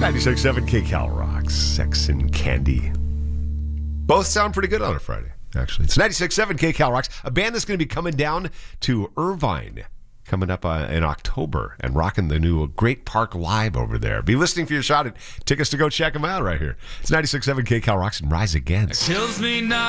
96.7 KCal rocks. Sex and Candy. Both sound pretty good on a Friday, actually. It's 96.7 KCal rocks. A band that's going to be coming down to Irvine coming up in October and rocking the new Great Park Live over there. Be listening for your shot at tickets to go check them out right here. It's 96.7 KCal rocks and Rise Against. It kills me not